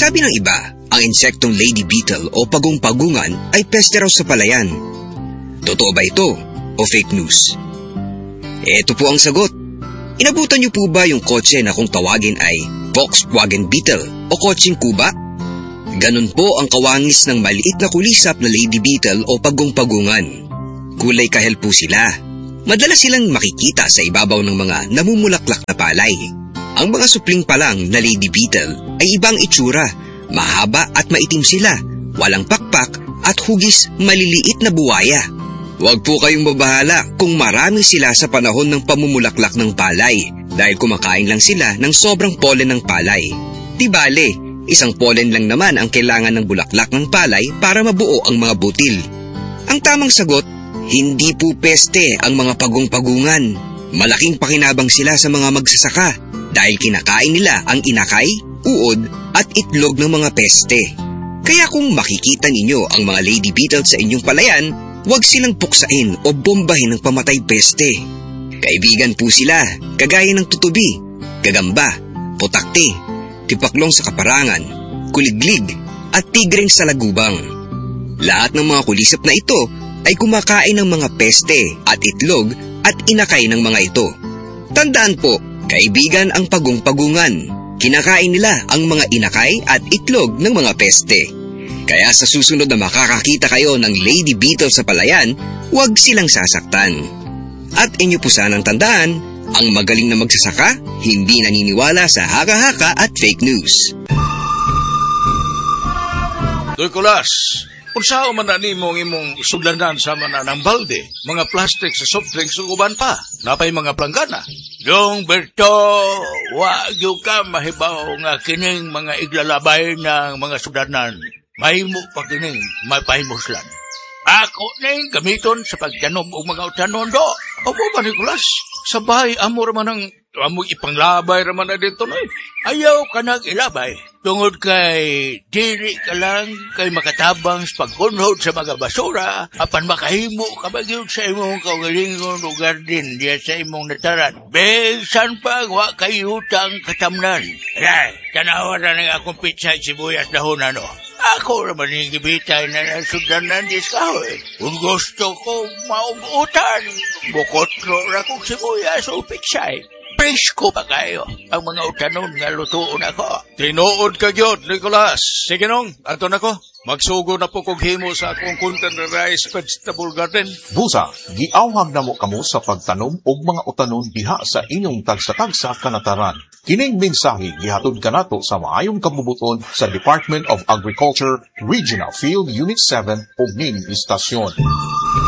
Sabi ng iba, ang insektong lady beetle o pagong-pagungan ay peste raw sa palayan. Totoo ba ito o fake news? Ito po ang sagot. Inabutan niyo po ba yung kotse na kung tawagin ay Volkswagen Beetle o kotseng kuba? Ganun po ang kawangis ng maliit na kulisap na lady beetle o pagong-pagungan. Kulay kahel po sila. Madalas silang makikita sa ibabaw ng mga namumulaklak na palay. Ang mga supling pa lang na lady beetle ay ibang itsura. Mahaba at maitim sila, walang pakpak at hugis maliliit na buwaya. Huwag po kayong mabahala kung marami sila sa panahon ng pamumulaklak ng palay dahil kumakain lang sila ng sobrang pollen ng palay. Di bale, isang pollen lang naman ang kailangan ng bulaklak ng palay para mabuo ang mga butil. Ang tamang sagot, hindi po peste ang mga pagong-pagungan. Malaking pakinabang sila sa mga magsasaka dahil kinakain nila ang inakay, uod at itlog ng mga peste. Kaya kung makikita ninyo ang mga lady beetle sa inyong palayan, huwag silang puksain o bombahin ng pamatay peste. Kaibigan po sila, kagaya ng tutubi, gagamba, putakti, tipaklong sa kaparangan, kuliglig at tigreng sa lagubang. Lahat ng mga kulisap na ito ay kumakain ng mga peste at itlog at inakay ng mga ito. Tandaan po, kaibigan ang pagong-pagungan. Kinakain nila ang mga inakay at itlog ng mga peste. Kaya sa susunod na makakakita kayo ng lady beetle sa palayan, huwag silang sasaktan. At inyo po sanang tandaan, ang magaling na magsasaka, hindi naniniwala sa haka-haka at fake news. Nicolas, unsa man na nimong imong sudlanan sa mananang balde, mga plastic sa soft drinks ug uban pa, napay mga planggana. Yung Berto, wag yung ka mahibaw nga kining mga iglalabay ng mga sudanan. Mahimo pa kining mapahimuslan. Ako ning gamiton sa pagtanom og mga utanon do. Opo ba, Nicolas? Sa bahay, amo raman ang ipanglabay raman na dito na. Ayaw ka nang ilabay. Tungod kay dili ka lang kay makatabang sa pagkunhod sa mga basura, apan makahimo ka ba yun sa imong kaugalingon o garden diya sa imong nataran. Begsan pag wa kay utang katamnan. Ay, tanawan na ng akong pizza sibuyas dahon ano. Ako naman yung gibitay na nasudanan dis kahoy. Kung gusto ko maugutan, bukot ko na kong sibuyas o pitsay. Presko pa kayo ang mga utanon nga lutoon ako. Tinuod ka gyud, Nicolas. Sige nung, ato na ko. Magsugo na po kog himo sa akong containerized vegetable garden. Busa, giawhag na mo kamo sa pagtanom og mga utanon diha sa inyong tagsa-tagsa kanataran. Kining mensahe gihatod kanato sa maayong kabubuton sa Department of Agriculture, Regional Field Unit 7 ug ning istasyon.